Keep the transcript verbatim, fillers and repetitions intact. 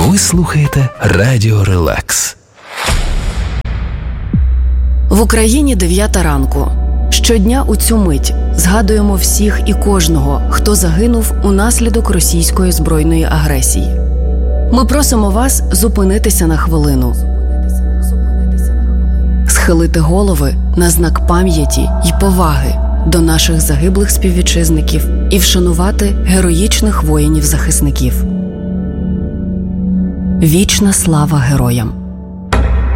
Ви слухаєте Радіо Релакс. В Україні дев'ята ранку. Щодня у цю мить згадуємо всіх і кожного, хто загинув унаслідок російської збройної агресії. Ми просимо вас зупинитися на хвилину, схилити голови на знак пам'яті й поваги до наших загиблих співвітчизників і вшанувати героїчних воїнів-захисників. Вічна слава героям!